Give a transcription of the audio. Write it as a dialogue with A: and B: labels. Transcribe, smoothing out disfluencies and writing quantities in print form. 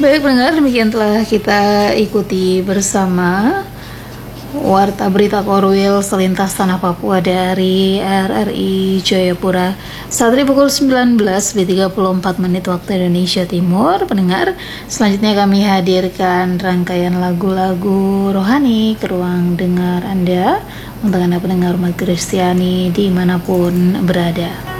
A: Baik pendengar, demikian telah kita ikuti bersama Warta Berita Korwil selintas tanah Papua dari RRI Jayapura. Saat ini pukul 19:34 waktu Indonesia Timur. Pendengar, selanjutnya kami hadirkan rangkaian lagu-lagu rohani ke ruang dengar Anda untuk Anda pendengar umat Kristiani dimanapun berada.